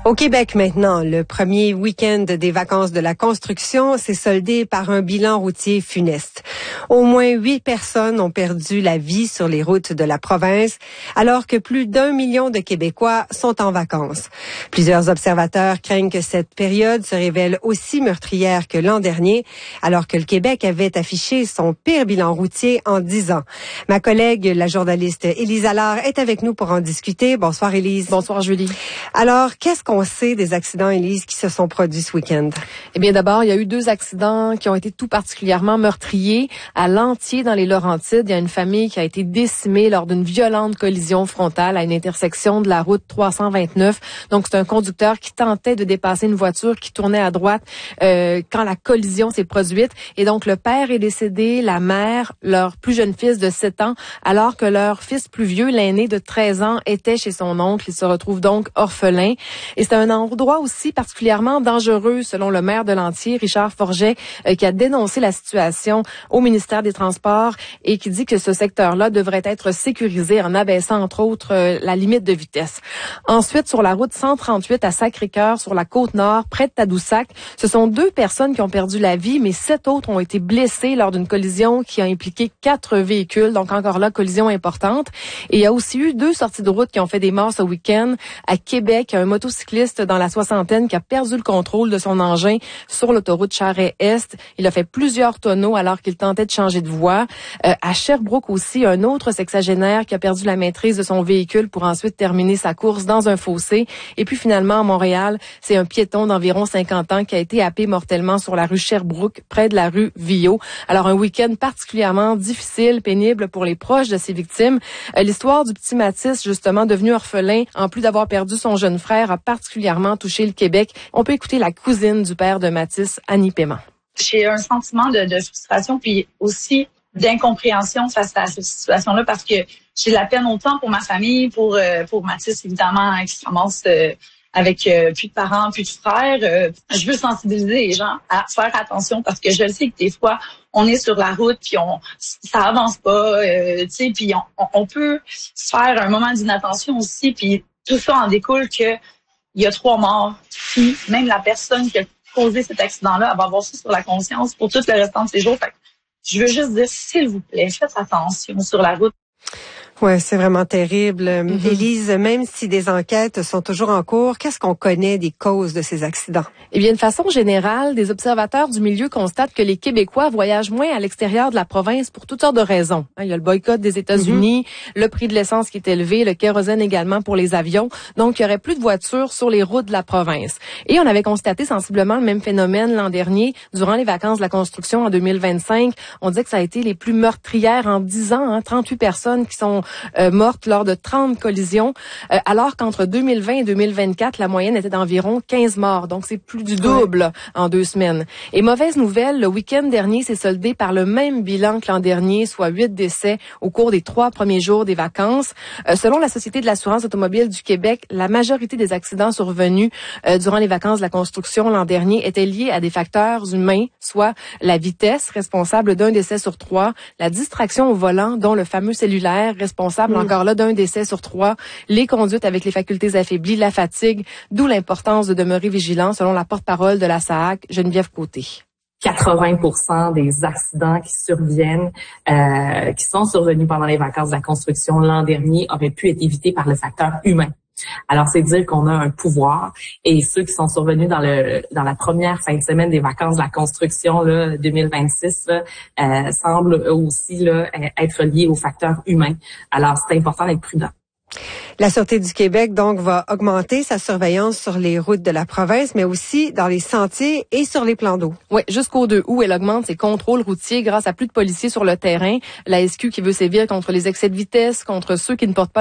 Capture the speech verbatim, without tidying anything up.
Au Québec maintenant, le premier week-end des vacances de la construction s'est soldé par un bilan routier funeste. Au moins huit personnes ont perdu la vie sur les routes de la province, alors que plus d'un million de Québécois sont en vacances. Plusieurs observateurs craignent que cette période se révèle aussi meurtrière que l'an dernier, alors que le Québec avait affiché son pire bilan routier en dix ans. Ma collègue, la journaliste Élise Allard, est avec nous pour en discuter. Bonsoir Élise. Bonsoir Julie. Alors, qu'est-ce qu'on sait des accidents, Élise, qui se sont produits ce week-end? Eh bien, d'abord, il y a eu deux accidents qui ont été tout particulièrement meurtriers. À Lantier, dans les Laurentides, il y a une famille qui a été décimée lors d'une violente collision frontale à une intersection de la route trois cent vingt-neuf. Donc, c'est un conducteur qui tentait de dépasser une voiture qui tournait à droite euh, quand la collision s'est produite. Et donc, le père est décédé, la mère, leur plus jeune fils de sept ans, alors que leur fils plus vieux, l'aîné de treize ans, était chez son oncle. Il se retrouve donc orphelin. Et c'est un endroit aussi particulièrement dangereux, selon le maire de Lantier, Richard Forget, euh, qui a dénoncé la situation au ministère des Transports et qui dit que ce secteur-là devrait être sécurisé en abaissant, entre autres, euh, la limite de vitesse. Ensuite, sur la route cent trente-huit à Sacré-Cœur, sur la Côte-Nord, près de Tadoussac, ce sont deux personnes qui ont perdu la vie, mais sept autres ont été blessées lors d'une collision qui a impliqué quatre véhicules. Donc, encore là, collision importante. Et il y a aussi eu deux sorties de route qui ont fait des morts ce week-end. À Québec, un motocycliste dans la soixantaine qui a perdu le contrôle de son engin sur l'autoroute Charest-Est. Il a fait plusieurs tonneaux alors qu'il tentait de changer de voie. Euh, à Sherbrooke aussi, un autre sexagénaire qui a perdu la maîtrise de son véhicule pour ensuite terminer sa course dans un fossé. Et puis finalement, à Montréal, c'est un piéton d'environ cinquante ans qui a été happé mortellement sur la rue Sherbrooke, près de la rue Viau. Alors un week-end particulièrement difficile, pénible pour les proches de ces victimes. Euh, l'histoire du petit Mathis, justement devenu orphelin, en plus d'avoir perdu son jeune frère, a particulièrement touché le Québec. On peut écouter la cousine du père de Mathis, Annie Paiement. J'ai un sentiment de, de frustration puis aussi d'incompréhension face à cette situation-là parce que j'ai de la peine autant pour ma famille, pour euh, pour Mathis évidemment qui se ramasse euh, avec euh, plus de parents, plus de frères. Euh, je veux sensibiliser les gens à faire attention parce que je le sais que des fois on est sur la route puis on ça avance pas, euh, tu sais, puis on, on peut se faire un moment d'inattention aussi puis tout ça en découle que il y a trois morts. Puis même la personne qui a causé cet accident-là, elle va avoir ça sur la conscience pour tout le restant de ses jours. Fait que je veux juste dire, s'il vous plaît, faites attention sur la route. Ouais, c'est vraiment terrible. Mm-hmm. Élise, même si des enquêtes sont toujours en cours, qu'est-ce qu'on connaît des causes de ces accidents? Eh bien, de façon générale, des observateurs du milieu constatent que les Québécois voyagent moins à l'extérieur de la province pour toutes sortes de raisons. Il y a le boycott des États-Unis, mm-hmm. le prix de l'essence qui est élevé, le kérosène également pour les avions. Donc, il y aurait plus de voitures sur les routes de la province. Et on avait constaté sensiblement le même phénomène l'an dernier, durant les vacances de la construction en deux mille vingt-cinq. On disait que ça a été les plus meurtrières en dix ans, hein, trente-huit personnes qui sont Euh, mortes lors de trente collisions, euh, alors qu'entre deux mille vingt et deux mille vingt-quatre, la moyenne était d'environ quinze morts. Donc, c'est plus du double ouais. en deux semaines. Et mauvaise nouvelle, le week-end dernier s'est soldé par le même bilan que l'an dernier, soit huit décès au cours des trois premiers jours des vacances. Euh, selon la Société de l'assurance automobile du Québec, la majorité des accidents survenus euh, durant les vacances de la construction l'an dernier étaient liés à des facteurs humains, soit la vitesse, responsable d'un décès sur trois, la distraction au volant, dont le fameux cellulaire, responsable encore là d'un décès sur trois, les conduites avec les facultés affaiblies, la fatigue, d'où l'importance de demeurer vigilant, selon la porte-parole de la S A A C, Geneviève Côté. quatre-vingts pour cent des accidents qui surviennent, euh, qui sont survenus pendant les vacances de la construction l'an dernier, auraient pu être évités par le facteur humain. Alors, c'est dire qu'on a un pouvoir et ceux qui sont survenus dans le dans la première fin de semaine des vacances de la construction là, deux mille vingt-six là, euh, semblent aussi là, être liés au facteur humain. Alors, c'est important d'être prudent. La Sûreté du Québec, donc, va augmenter sa surveillance sur les routes de la province, mais aussi dans les sentiers et sur les plans d'eau. Oui, jusqu'au deux août, elle augmente ses contrôles routiers grâce à plus de policiers sur le terrain. La S Q qui veut sévir contre les excès de vitesse, contre ceux qui ne portent pas